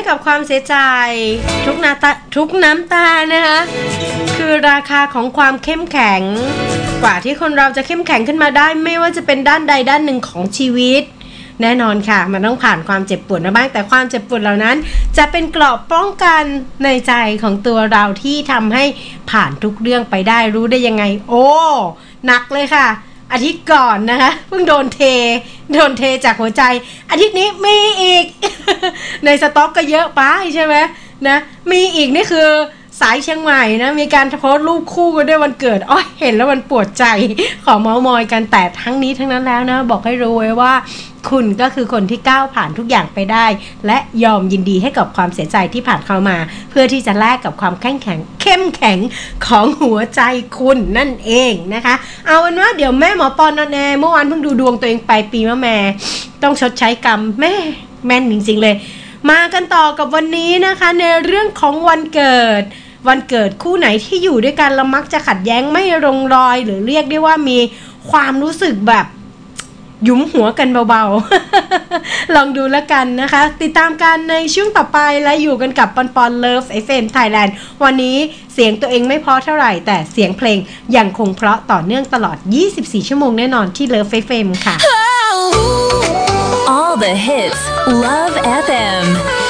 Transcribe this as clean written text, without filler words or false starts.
กับความเสียใจทุกน้ำตานะคะคือราคาของความเข้มแข็งกว่าที่คนเราจะเข้มแข็งขึ้นมาได้ไม่ว่าจะเป็นด้านใดด้านหนึ่งของชีวิตแน่นอนค่ะมันต้องผ่านความเจ็บปวดมาบ้างแต่ความเจ็บปวดเหล่านั้นจะเป็นเกราะป้องกันในใจของตัวเราที่ทำให้ผ่านทุกเรื่องไปได้รู้ได้ยังไงโอ้หนักเลยค่ะอาทิตย์ก่อนนะคะเพิ่งโดนเทจากหัวใจอาทิตย์นี้มีอีก ในสต็อกก็เยอะไปใช่ไหมนะมีอีกนี่คือสายเชียงใหม่นะมีการโพสต์รูปคู่กันด้วยวันเกิดอ้อยเห็นแล้วมันปวดใจขอเม้ามอยกันแต่ทั้งนี้ทั้งนั้นแล้วนะบอกให้รู้ไว้ว่าคุณก็คือคนที่ก้าวผ่านทุกอย่างไปได้และยอมยินดีให้กับความเสียใจที่ผ่านเข้ามาเพื่อที่จะแลกกับความเข้มแข็งของหัวใจคุณนั่นเองนะคะเอาเป็นว่าเดี๋ยวแม่หมอปอนแน่เมื่อวานเพิ่งดูดวงตัวเองไปปีมะแม่ต้องชดใช้กรรมแม่นจริงๆเลยมากันต่อกับวันนี้นะคะในเรื่องของวันเกิดคู่ไหนที่อยู่ด้วยกันแล้วมักจะขัดแย้งไม่ลงรอยหรือเรียกได้ว่ามีความรู้สึกแบบหยุมหัวกันเบาๆ ลองดูแล้วกันนะคะติดตามกันในช่วงต่อไปและอยู่กันกับปอนเลิฟ FM Thailand วันนี้เสียงตัวเองไม่เพราะเท่าไหร่แต่เสียงเพลงยังคงเพราะต่อเนื่องตลอด24ชั่วโมงแน่นอนที่ Love FM ค่ะ All the hits Love FM